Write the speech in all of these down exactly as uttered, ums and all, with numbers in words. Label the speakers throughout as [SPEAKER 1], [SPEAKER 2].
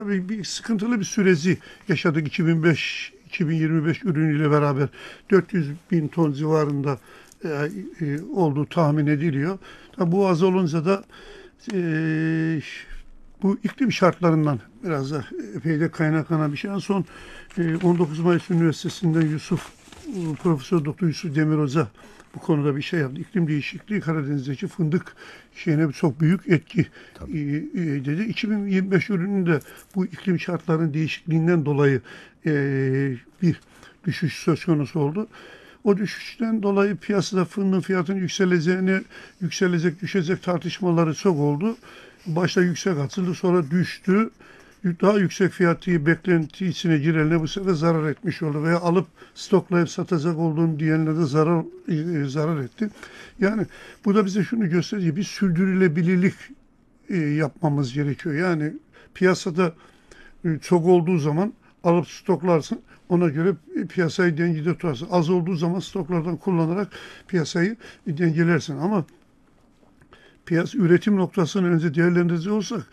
[SPEAKER 1] Tabii bir sıkıntılı bir süreci yaşadık iki bin beş iki bin yirmi beş ürünüyle beraber dört yüz bin ton civarında e, e, olduğu tahmin ediliyor. Tabii bu az olunca da e, bu iklim şartlarından biraz da epey de kaynaklanan bir şey. En son e, on dokuz Mayıs Üniversitesi'nden Yusuf e, Profesör Doktor Yusuf Demir Hoca bu konuda bir şey yaptı. İklim değişikliği Karadeniz'deki fındık şeyine çok büyük etki e, e, dedi. iki bin yirmi beş ürününde bu iklim şartlarının değişikliğinden dolayı e, bir düşüş söz konusu oldu. O düşüşten dolayı piyasada fındığın fiyatının yükseleceğini, yükselecek, düşecek tartışmaları çok oldu. Başta yüksek atıldı, sonra düştü. Daha yüksek fiyatı beklenti içine girenler bu sefer zarar etmiş oldu veya alıp stoklayıp satacak olduğunu diyenler de zarar e, zarar etti. Yani bu da bize şunu gösteriyor. Bir sürdürülebilirlik e, yapmamız gerekiyor. Yani piyasada e, çok olduğu zaman alıp stoklarsın. Ona göre piyasayı dengede tutarsın. Az olduğu zaman stoklardan kullanarak piyasayı dengelersin. Ama piyasa üretim noktasını önce değerlendirecek olsak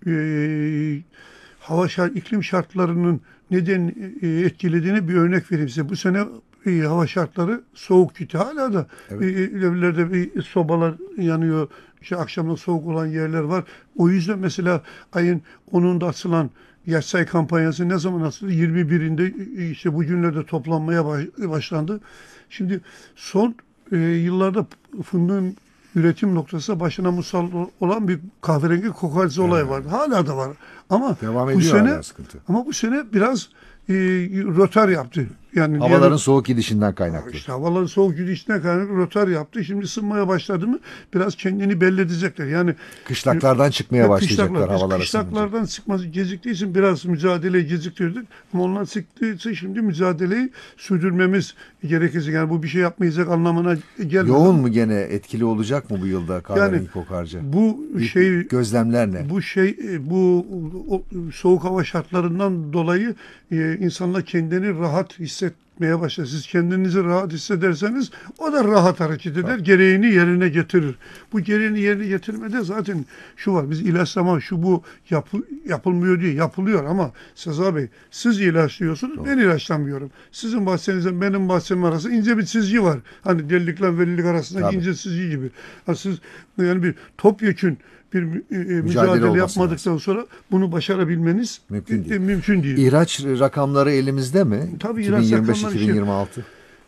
[SPEAKER 1] e, hava şart, iklim şartlarının neden e, etkilediğine bir örnek vereyim size. Bu sene e, hava şartları soğuk gitti. Hala da
[SPEAKER 2] Evet.
[SPEAKER 1] e, evlerde bir sobalar yanıyor. İşte akşamda soğuk olan yerler var. O yüzden mesela ayın onunda açılan Yaş Say kampanyası ne zaman açıldı? yirmi birinde e, işte bu günlerde toplanmaya başlandı. Şimdi son e, yıllarda fındığın üretim noktasında başına musallat olan bir kahverengi kokoreç olayı vardı. Hala da var. Ama
[SPEAKER 2] Devam
[SPEAKER 1] bu
[SPEAKER 2] ediyor
[SPEAKER 1] sene
[SPEAKER 2] hala sıkıntı.
[SPEAKER 1] ama bu sene biraz e, rötar yaptı. Yani
[SPEAKER 2] Havaların
[SPEAKER 1] diyelim,
[SPEAKER 2] soğuk gidişinden kaynaklı.
[SPEAKER 1] işte havaların soğuk gidişine kaynaklı rötar yaptı. Şimdi ısınmaya başladı mı biraz kendini belli edecekler. Yani
[SPEAKER 2] Kışlaklardan çıkmaya
[SPEAKER 1] hep
[SPEAKER 2] başlayacaklar
[SPEAKER 1] kışlaklar. Biz
[SPEAKER 2] havalar ısınınca.
[SPEAKER 1] kışlaklardan çıkması geciktiği için biraz mücadeleyi geciktirdik. Ama onlar çıktığı için şimdi mücadeleyi sürdürmemiz gerekecek. Yani bu bir şey yapmayacak anlamına gelmez.
[SPEAKER 2] Yoğun mu gene etkili olacak mı bu yılda kahverengi
[SPEAKER 1] Yani
[SPEAKER 2] kokarca?
[SPEAKER 1] bu
[SPEAKER 2] İlk
[SPEAKER 1] şey
[SPEAKER 2] gözlemler ne?
[SPEAKER 1] bu şey bu o, soğuk hava şartlarından dolayı e, insanlar kendini rahat hissetmeye başlar. Siz kendinizi rahat hissederseniz o da rahat hareket eder. Gereğini yerine getirir. Bu gereğini yerine getirmede zaten şu var. Biz ilaçlama şu bu yapı, yapılmıyor diye yapılıyor ama Sezai Bey siz ilaçlıyorsunuz.
[SPEAKER 2] Doğru.
[SPEAKER 1] Ben ilaçlamıyorum. Sizin bahçenizle benim bahçem arasında ince bir çizgi var. Hani delilikle velilik arasındaki
[SPEAKER 2] Tabii.
[SPEAKER 1] ince çizgi gibi. Ha, siz yani bir topyekün bir e, mücadele,
[SPEAKER 2] Mücadele olması
[SPEAKER 1] yapmadıktan
[SPEAKER 2] lazım.
[SPEAKER 1] sonra bunu başarabilmeniz
[SPEAKER 2] Mümkün
[SPEAKER 1] e,
[SPEAKER 2] değil.
[SPEAKER 1] mümkün değil.
[SPEAKER 2] İhraç rakamları elimizde mi?
[SPEAKER 1] Tabii ihraç rakamları
[SPEAKER 2] iki bin yirmi altı.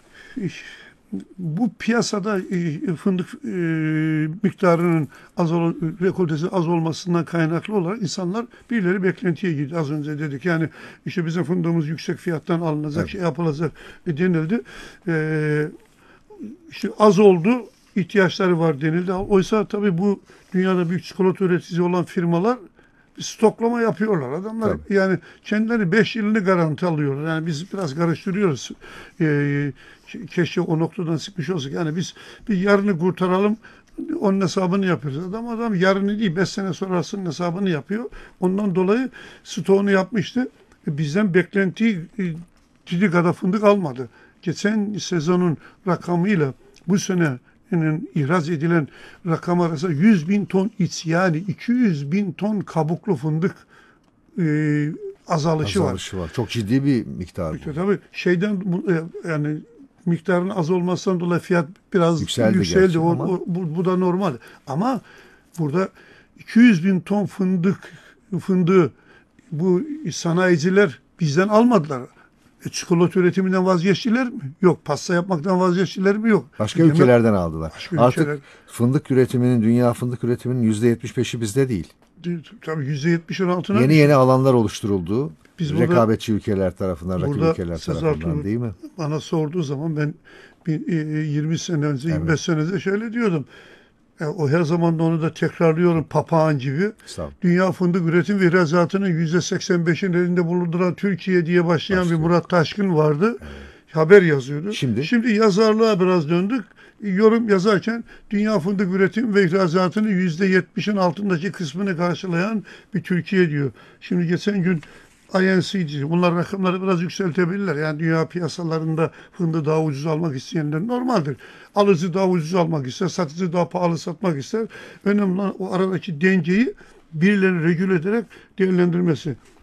[SPEAKER 1] Bu piyasada e, fındık e, miktarının az ol, rekoltesi az olmasından kaynaklı olarak insanlar birileri beklentiye girdi. Az önce dedik yani işte bizim fındığımız yüksek fiyattan alınacak,
[SPEAKER 2] Evet.
[SPEAKER 1] şey yapılacak e, denildi. E, işte az oldu, ihtiyaçları var denildi. Oysa tabii bu dünyada büyük çikolata üreticisi olan firmalar stoklama yapıyorlar. Adamlar
[SPEAKER 2] Tabii.
[SPEAKER 1] yani kendileri beş yılını garanti alıyorlar. Yani biz biraz karıştırıyoruz. Ee, keşke o noktadan sıkmış olsak. Yani biz bir yarını kurtaralım onun hesabını yapıyoruz. Adam adam yarını değil beş sene sonrasının hesabını yapıyor. Ondan dolayı stoğunu yapmıştı. Bizden beklentiyi ciddi kadar fındık almadı. Geçen sezonun rakamıyla bu sene ihraç edilen rakam arasında yüz bin ton iç yani iki yüz bin ton kabuklu fındık e, azalışı,
[SPEAKER 2] Azalışı var. var. Çok ciddi bir miktar bu.
[SPEAKER 1] Tabii şeyden yani miktarın az olmasından dolayı fiyat biraz
[SPEAKER 2] Yükseldi
[SPEAKER 1] yükseldi.
[SPEAKER 2] gerçi
[SPEAKER 1] O,
[SPEAKER 2] ama-
[SPEAKER 1] o- bu, bu da normal. Ama burada iki yüz bin ton fındık fındığı bu sanayiciler bizden almadılar. E, çikolata üretiminden vazgeçtiler mi? Yok. Pasta yapmaktan vazgeçtiler mi? Yok.
[SPEAKER 2] Başka
[SPEAKER 1] Demek,
[SPEAKER 2] ülkelerden aldılar.
[SPEAKER 1] Başka
[SPEAKER 2] Artık
[SPEAKER 1] ülkeler-
[SPEAKER 2] fındık üretiminin, dünya fındık üretiminin yüzde yetmiş beşi bizde değil.
[SPEAKER 1] Tabii yüzde yetmişin altına
[SPEAKER 2] Yeni
[SPEAKER 1] düştü.
[SPEAKER 2] yeni alanlar oluşturuldu.
[SPEAKER 1] Biz burada-
[SPEAKER 2] Rekabetçi ülkeler tarafından, rakip
[SPEAKER 1] Burada
[SPEAKER 2] ülkeler
[SPEAKER 1] Sezer
[SPEAKER 2] tarafından
[SPEAKER 1] Tuğrul
[SPEAKER 2] değil mi?
[SPEAKER 1] bana sorduğu zaman ben bir, e, yirmi sene önce, yirmi beş
[SPEAKER 2] Evet.
[SPEAKER 1] sene önce şöyle diyordum. E, o her zaman da onu da tekrarlıyorum papağan gibi.
[SPEAKER 2] Estağfurullah.
[SPEAKER 1] Dünya fındık üretim ve ihracatının yüzde seksen beşin elinde bulunduran Türkiye diye başlayan
[SPEAKER 2] Başlıyor.
[SPEAKER 1] bir Murat Taşkın vardı. Haber yazıyordu.
[SPEAKER 2] Şimdi?
[SPEAKER 1] Şimdi yazarlığa biraz döndük. Yorum yazarken dünya fındık üretim ve ihracatının yüzde yetmişin altındaki kısmını karşılayan bir Türkiye diyor. Şimdi geçen gün I N C C, bunlar rakamları biraz yükseltebilirler. Yani dünya piyasalarında fındığı daha ucuz almak isteyenler normaldir. Alıcı daha ucuz almak ister, satıcı daha pahalı satmak ister. Önemli olan o aradaki dengeyi birileri regüle ederek değerlendirmesi.